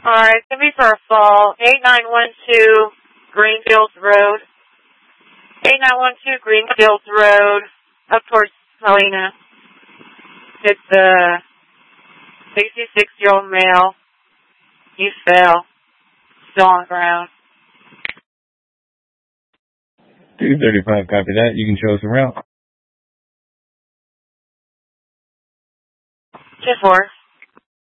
Alright, it's going to be for a fall. 8912 Greenfields Road. 8912 Greenfields Road, up towards Helena. It's a 66-year-old male. He fell. Still on the ground. 235, copy that. You can show us a route. 2-4.